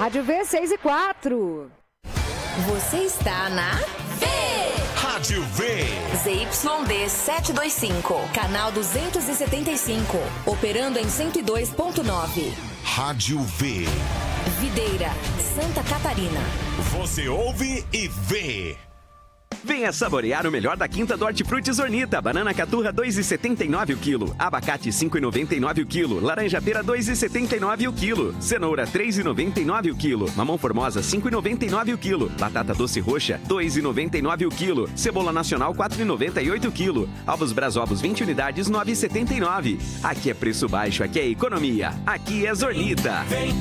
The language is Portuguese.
Rádio V 6 e 4. Você está na Rádio V. ZYD 725, canal 275, operando em 102.9. Rádio V. Videira, Santa Catarina. Você ouve e vê. Venha saborear o melhor da quinta do Hortifruti Zornita. Banana caturra 2,79 o quilo. Abacate 5,99 o quilo. Laranja pera 2,79 o quilo. Cenoura 3,99 o quilo. Mamão formosa 5,99 o quilo. Batata doce roxa 2,99 o quilo. Cebola nacional 4,98 o quilo. Ovos Brasovos 20 unidades 9,79. Aqui é preço baixo, aqui é economia. Aqui é Zornita. Vem